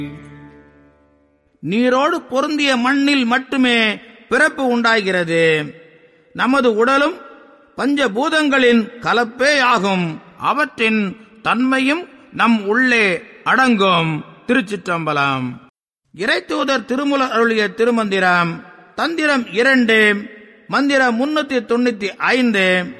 நீரோடு பொருந்திய மண்ணில் மட்டுமே பிறப்பு உண்டாகிறது. நமது உடலும் பஞ்சபூதங்களின் கலப்பே ஆகும். அவற்றின் தன்மையும் நம் உள்ளே அடங்கும். திருச்சிற்றம்பலம். இறைத்தூதர் திருமூலர் அருளிய திருமந்திரம். தந்திரம் 2, மந்திரம் 395.